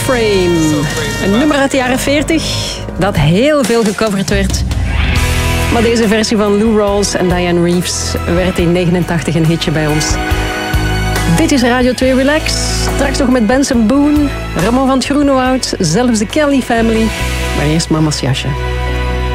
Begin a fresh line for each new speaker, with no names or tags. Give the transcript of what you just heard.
Frame. Een nummer uit de jaren 40 dat heel veel gecoverd werd. Maar deze versie van Lou Rawls en Diane Reeves werd in 89 een hitje bij ons. Dit is Radio 2 Relax. Straks nog met Benson Boone, Ramon van het Groenewoud, zelfs de Kelly Family. Maar eerst Mama's jasje.